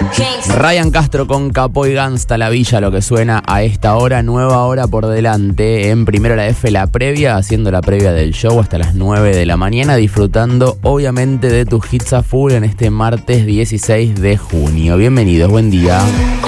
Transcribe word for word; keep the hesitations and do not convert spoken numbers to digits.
Ryan Castro con Capo y Gangsta, La Villa, lo que suena a esta hora, nueva hora por delante. En Primero la F, la previa, haciendo la previa del show hasta las nueve de la mañana, disfrutando obviamente de tus hits a full en este martes dieciséis de junio. Bienvenidos, buen día.